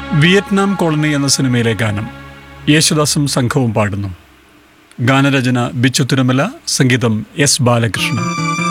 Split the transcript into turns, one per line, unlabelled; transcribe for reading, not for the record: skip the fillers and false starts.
Vietnam colony എന്ന സിനിമയിലെ ഗാനം യേശുദാസും സംഘവും പാടുന്നു. ഗാനരചന ബിച്ചു തിരുമല, സംഗീതം എസ് ബാലകൃഷ്ണൻ.